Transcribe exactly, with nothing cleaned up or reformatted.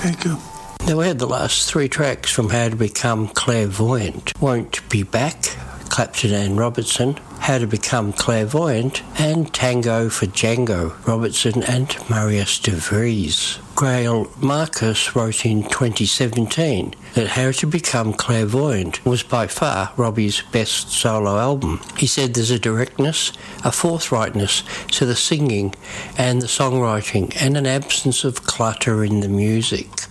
Thank you. Now we had the last three tracks from How to Become Clairvoyant. Won't Be Back, Clapton and Robertson, How to Become Clairvoyant, and Tango for Django, Robertson and Marius de Vries. Grail Marcus wrote in twenty seventeen that How to Become Clairvoyant was by far Robbie's best solo album. He said there's a directness, a forthrightness to the singing and the songwriting, and an absence of clutter in the music.